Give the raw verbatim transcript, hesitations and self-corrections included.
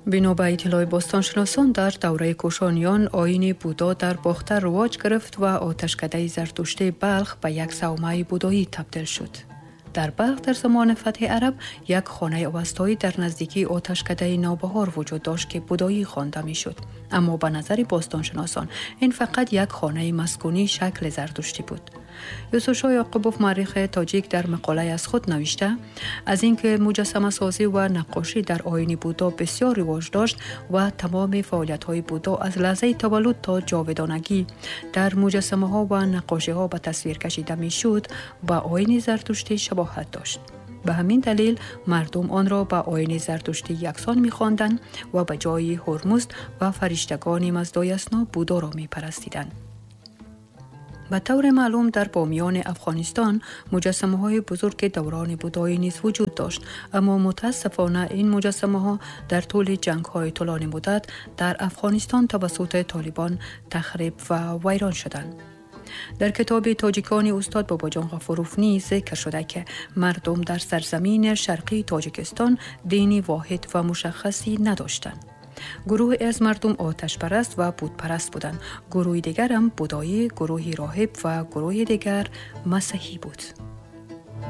بنا به اطلاع باستانشناسان در دوره کوشانیان آیین بودا در باختر رواج گرفت و آتشکده زرتشتی بلخ به یک صومعه بودایی تبدیل شد. در بلخ در زمان فتح عرب یک خانه اوستایی در نزدیکی آتشکده نوبهار وجود داشت که بودایی خوانده می شد. اما به نظر باستانشناسان این فقط یک خانه مسکونی شکل زرتشتی بود. یوسف شاه یعقوبوف مورخ تاجیک در مقاله از خود نوشته از اینکه مجسمه سازی و نقاشی در آیین بودا بسیار رواج داشت و تمام فعالیت های بودا از لحظه تولد تا جاودانگی در مجسمه ها و نقاشی ها به تصویر کشیده می شد با آیین زرتشتی شباهت داشت. به همین دلیل مردم آن را به آیین زرتشتی یکسان می خواندند و به جای هرمزد و فرشتگان مزدایسنا بودا را می پرستیدند. به طور معلوم در بامیان افغانستان مجسمه های بزرگ دوران بودایی نیز وجود داشت، اما متاسفانه این مجسمه ها در طول جنگ های طولانی مدت در افغانستان توسط طالبان تخریب و ویران شدند. در کتاب تاجیکان استاد باباجان غفوروف نیز ذکر شده که مردم در سرزمین شرقی تاجیکستان دینی واحد و مشخصی نداشتند. گروه از مردم آتش پرست و بود پرست بودند. گروه دیگر هم بودایی، گروهی راهب و گروه دیگر مسیحی بود.